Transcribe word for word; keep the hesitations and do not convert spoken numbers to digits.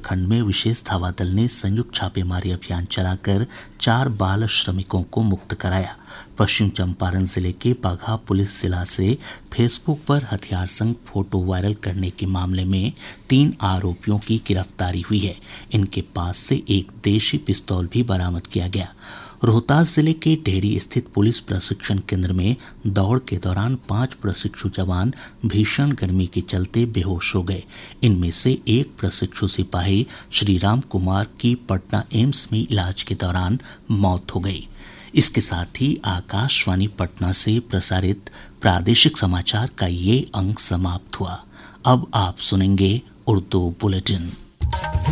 प्रखंड में विशेष धावा दल ने संयुक्त छापेमारी अभियान चलाकर चार बाल श्रमिकों को मुक्त कराया। पश्चिम चंपारण जिले के बगहा पुलिस जिला से फेसबुक पर हथियार संग फोटो वायरल करने के मामले में तीन आरोपियों की गिरफ्तारी हुई है। इनके पास से एक देशी पिस्तौल भी बरामद किया गया। रोहतास जिले के डेहरी स्थित पुलिस प्रशिक्षण केंद्र में दौड़ के दौरान पांच प्रशिक्षु जवान भीषण गर्मी के चलते बेहोश हो गए। इनमें से एक प्रशिक्षु सिपाही श्रीराम कुमार की पटना एम्स में इलाज के दौरान मौत हो गई। इसके साथ ही आकाशवाणी पटना से प्रसारित प्रादेशिक समाचार का ये अंक समाप्त हुआ। अब आप सुनेंगे उर्दू बुलेटिन।